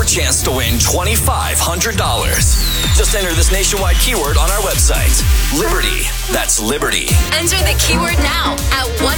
chance to win $2,500. Just enter this nationwide keyword on our website. Liberty. That's Liberty. Enter the keyword now at